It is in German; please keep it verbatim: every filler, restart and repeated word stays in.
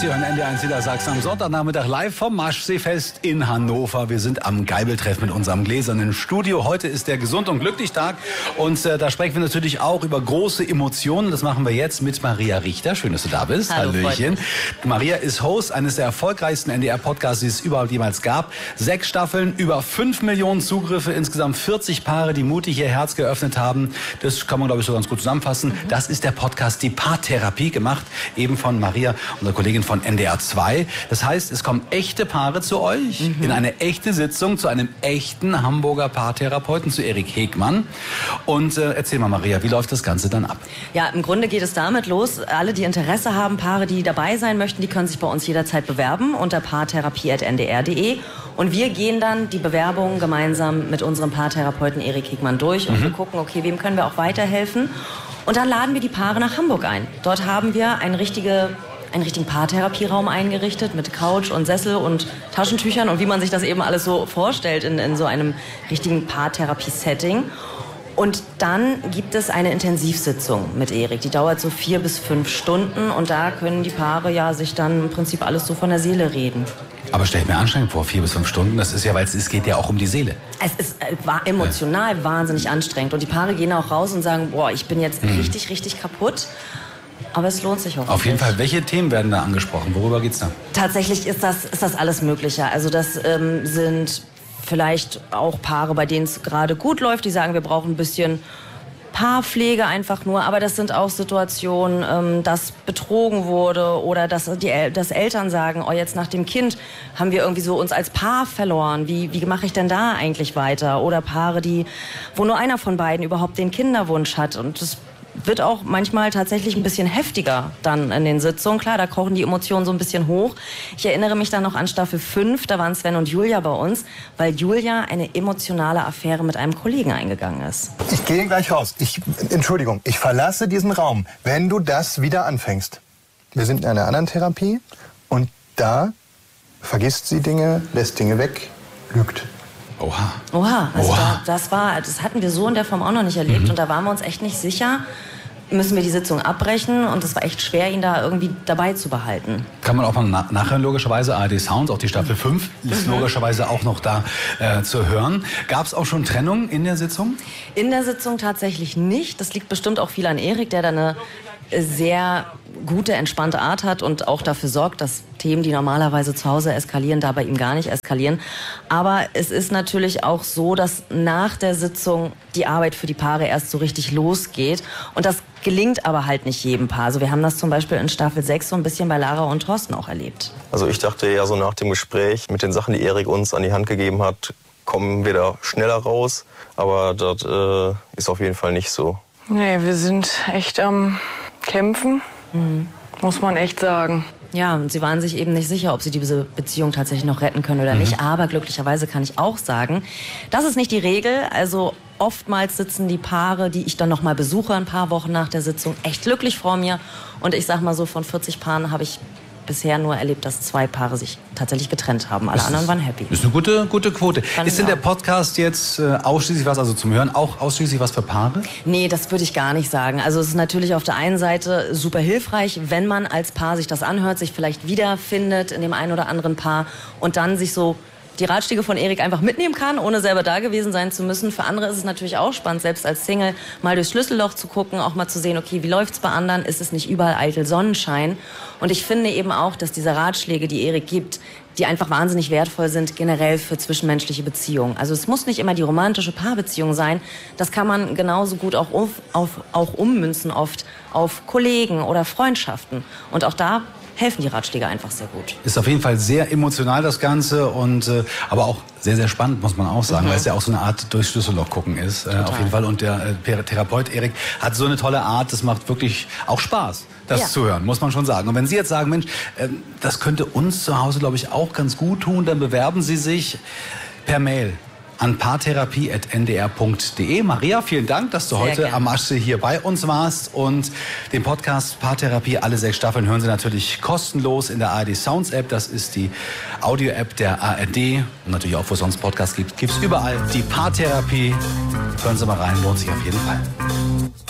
Sie hören N D R eins Niedersachsen am Sonntagnachmittag live vom Maschseefest in Hannover. Wir sind am Geibeltreff mit unserem gläsernen Studio. Heute ist der Gesund und Glücklich Tag und äh, da sprechen wir natürlich auch über große Emotionen. Das machen wir jetzt mit Maria Richter. Schön, dass du da bist. Hallo, Hallöchen. Maria ist Host eines der erfolgreichsten N D R-Podcasts, die es überhaupt jemals gab. Sechs Staffeln, über fünf Millionen Zugriffe, insgesamt vierzig Paare, die mutig ihr Herz geöffnet haben. Das kann man, glaube ich, so ganz gut zusammenfassen. Mhm. Das ist der Podcast Die Paartherapie, gemacht eben von Maria, unserer Kollegin von N D R zwei. Das heißt, es kommen echte Paare zu euch, mhm. in eine echte Sitzung zu einem echten Hamburger Paartherapeuten, zu Erik Hegmann. Und äh, erzähl mal, Maria, wie läuft das Ganze dann ab? Ja, im Grunde geht es damit los. Alle, die Interesse haben, Paare, die dabei sein möchten, die können sich bei uns jederzeit bewerben unter paartherapie at n d r punkt d e. Und wir gehen dann die Bewerbungen gemeinsam mit unserem Paartherapeuten Erik Hegmann durch und mhm. wir gucken, okay, wem können wir auch weiterhelfen? Und dann laden wir die Paare nach Hamburg ein. Dort haben wir eine richtige einen richtigen Paartherapieraum eingerichtet mit Couch und Sessel und Taschentüchern und wie man sich das eben alles so vorstellt in, in so einem richtigen Paartherapie-Setting. Und dann gibt es eine Intensivsitzung mit Erik. Die dauert so vier bis fünf Stunden und da können die Paare ja sich dann im Prinzip alles so von der Seele reden. Aber stell ich mir anstrengend vor, vier bis fünf Stunden. Das ist ja, weil es, es geht ja auch um die Seele. Es ist äh, war emotional ja. wahnsinnig anstrengend und die Paare gehen auch raus und sagen, boah, ich bin jetzt mhm. richtig, richtig kaputt. Aber es lohnt sich auch. Auf jeden Fall. Welche Themen werden da angesprochen? Worüber geht's da? Tatsächlich ist das, ist das alles Mögliche. Also das ähm, sind vielleicht auch Paare, bei denen es gerade gut läuft. Die sagen, wir brauchen ein bisschen Paarpflege einfach nur. Aber das sind auch Situationen, ähm, dass betrogen wurde oder dass, die, dass Eltern sagen, oh, jetzt nach dem Kind haben wir irgendwie so uns als Paar verloren. Wie, wie mache ich denn da eigentlich weiter? Oder Paare, die, wo nur einer von beiden überhaupt den Kinderwunsch hat. Und das wird auch manchmal tatsächlich ein bisschen heftiger dann in den Sitzungen. Klar, da kochen die Emotionen so ein bisschen hoch. Ich erinnere mich dann noch an Staffel fünf, da waren Sven und Julia bei uns, weil Julia eine emotionale Affäre mit einem Kollegen eingegangen ist. Ich gehe gleich raus. Ich, Entschuldigung, ich verlasse diesen Raum, wenn du das wieder anfängst. Wir sind in einer anderen Therapie und da vergisst sie Dinge, lässt Dinge weg, lügt. Oha. Oha, also Oha. Da, das war, das hatten wir so in der Form auch noch nicht erlebt. Mhm. Und da waren wir uns echt nicht sicher, müssen wir die Sitzung abbrechen. Und es war echt schwer, ihn da irgendwie dabei zu behalten. Kann man auch mal na- nachhören, logischerweise. A R D Sounds, auch die Staffel fünf ist mhm. logischerweise auch noch da äh, zu hören. Gab es auch schon Trennung in der Sitzung? In der Sitzung tatsächlich nicht. Das liegt bestimmt auch viel an Erik, der da eine sehr gute, entspannte Art hat und auch dafür sorgt, dass Themen, die normalerweise zu Hause eskalieren, da bei ihm gar nicht eskalieren. Aber es ist natürlich auch so, dass nach der Sitzung die Arbeit für die Paare erst so richtig losgeht. Und das gelingt aber halt nicht jedem Paar. Also wir haben das zum Beispiel in Staffel sechs so ein bisschen bei Lara und Thorsten auch erlebt. Also ich dachte ja so nach dem Gespräch mit den Sachen, die Erik uns an die Hand gegeben hat, kommen wir da schneller raus. Aber das äh, ist auf jeden Fall nicht so. Nee, wir sind echt am Kämpfen, mhm. muss man echt sagen. Ja, und sie waren sich eben nicht sicher, ob sie diese Beziehung tatsächlich noch retten können oder mhm. nicht. Aber glücklicherweise kann ich auch sagen, das ist nicht die Regel. Also oftmals sitzen die Paare, die ich dann noch mal besuche, ein paar Wochen nach der Sitzung, echt glücklich vor mir. Und ich sag mal so, von vierzig Paaren habe ich bisher nur erlebt, dass zwei Paare sich tatsächlich getrennt haben. Alle ist, anderen waren happy. Ist eine gute, gute Quote. Fand ist denn der Podcast jetzt äh, ausschließlich was, also zum Hören, auch ausschließlich was für Paare? Nee, das würde ich gar nicht sagen. Also es ist natürlich auf der einen Seite super hilfreich, wenn man als Paar sich das anhört, sich vielleicht wiederfindet in dem einen oder anderen Paar und dann sich so die Ratschläge von Erik einfach mitnehmen kann, ohne selber da gewesen sein zu müssen. Für andere ist es natürlich auch spannend, selbst als Single mal durchs Schlüsselloch zu gucken, auch mal zu sehen, okay, wie läuft's bei anderen? Ist es nicht überall eitel Sonnenschein? Und ich finde eben auch, dass diese Ratschläge, die Erik gibt, die einfach wahnsinnig wertvoll sind, generell für zwischenmenschliche Beziehungen. Also es muss nicht immer die romantische Paarbeziehung sein. Das kann man genauso gut auch, auf, auf, auch ummünzen oft auf Kollegen oder Freundschaften. Und auch da helfen die Ratschläge einfach sehr gut. Ist auf jeden Fall sehr emotional das Ganze und äh, aber auch sehr, sehr spannend, muss man auch sagen, mhm. weil es ja auch so eine Art durchs Schlüsselloch gucken ist. Äh, auf jeden Fall. Und der äh, Therapeut Erik hat so eine tolle Art, das macht wirklich auch Spaß, das ja. zu hören, muss man schon sagen. Und wenn Sie jetzt sagen, Mensch, äh, das könnte uns zu Hause, glaube ich, auch ganz gut tun, dann bewerben Sie sich per Mail an paartherapie at n d r punkt d e. Maria, vielen Dank, dass du Sehr heute gerne. am Maschsee hier bei uns warst. Und den Podcast Paartherapie, alle sechs Staffeln, hören Sie natürlich kostenlos in der A R D Sounds App. Das ist die Audio-App der A R D. Und natürlich auch, wo es sonst Podcasts gibt, gibt es überall die Paartherapie. Hören Sie mal rein, lohnt sich auf jeden Fall.